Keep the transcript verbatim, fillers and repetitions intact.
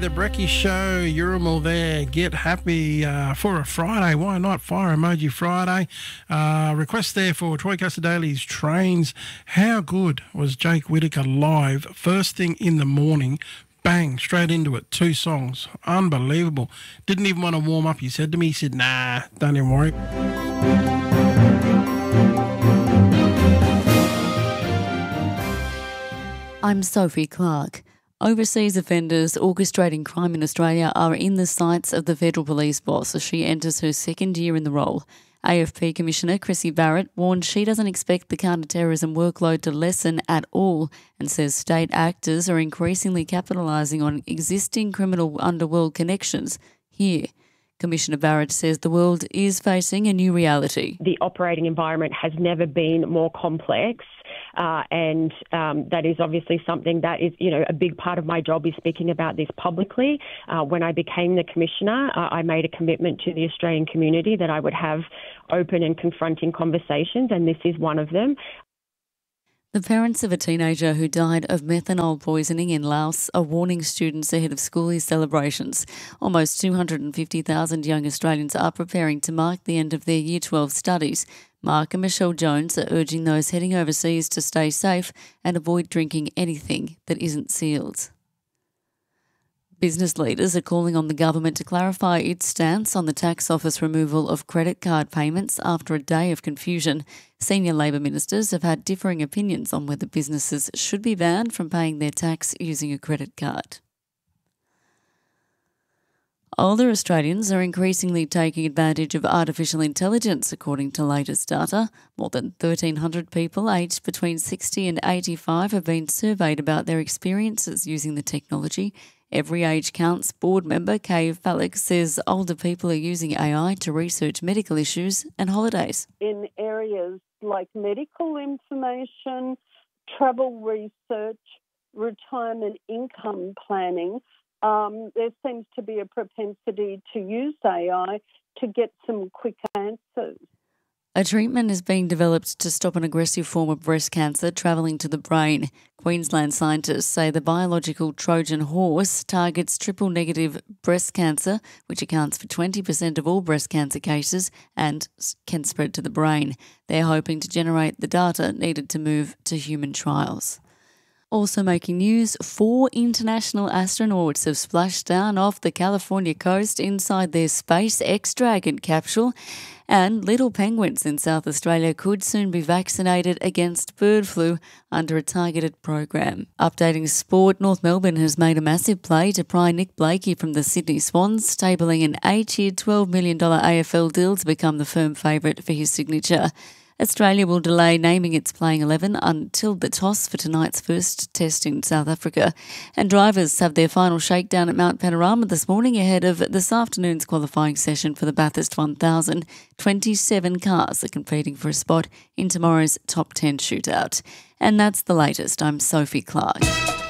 The Brecky Show, Urimal there. Get happy uh, for a Friday. Why not? Fire Emoji Friday. Uh, request there for Troy Custer Daly's Trains. How good was Jake Whittaker live? First thing in the morning, bang, straight into it. Two songs. Unbelievable. Didn't even want to warm up, he said to me. He said, nah, don't even worry. I'm Sophie Clark. Overseas offenders orchestrating crime in Australia are in the sights of the Federal Police boss as she enters her second year in the role. A F P Commissioner Chrissy Barrett warned she doesn't expect the counter-terrorism workload to lessen at all and says state actors are increasingly capitalising on existing criminal underworld connections here. Commissioner Barrett says the world is facing a new reality. The operating environment has never been more complex. Uh, and um, that is obviously something that is, you know, a big part of my job is speaking about this publicly. Uh, when I became the Commissioner, uh, I made a commitment to the Australian community that I would have open and confronting conversations, and this is one of them. The parents of a teenager who died of methanol poisoning in Laos are warning students ahead of school year celebrations. Almost two hundred fifty thousand young Australians are preparing to mark the end of their Year twelve studies. Mark and Michelle Jones are urging those heading overseas to stay safe and avoid drinking anything that isn't sealed. Business leaders are calling on the government to clarify its stance on the tax office removal of credit card payments after a day of confusion. Senior Labor ministers have had differing opinions on whether businesses should be banned from paying their tax using a credit card. Older Australians are increasingly taking advantage of artificial intelligence, according to latest data. More than thirteen hundred people aged between sixty and eighty-five have been surveyed about their experiences using the technology. Every Age Counts board member Kay Fallick says older people are using A I to research medical issues and holidays. In areas like medical information, travel research, retirement income planning, um, there seems to be a propensity to use A I to get some quick answers. A treatment is being developed to stop an aggressive form of breast cancer travelling to the brain. Queensland scientists say the biological Trojan horse targets triple-negative breast cancer, which accounts for twenty percent of all breast cancer cases and can spread to the brain. They're hoping to generate the data needed to move to human trials. Also making news, four international astronauts have splashed down off the California coast inside their SpaceX Dragon capsule, and little penguins in South Australia could soon be vaccinated against bird flu under a targeted program. Updating sport, North Melbourne has made a massive play to pry Nick Blakey from the Sydney Swans, tabling an eight-year twelve million dollars A F L deal to become the firm favourite for his signature. Australia will delay naming its playing eleven until the toss for tonight's first test in South Africa. And drivers have their final shakedown at Mount Panorama this morning ahead of this afternoon's qualifying session for the Bathurst one thousand. twenty-seven cars are competing for a spot in tomorrow's top ten shootout. And that's the latest. I'm Sophie Clark.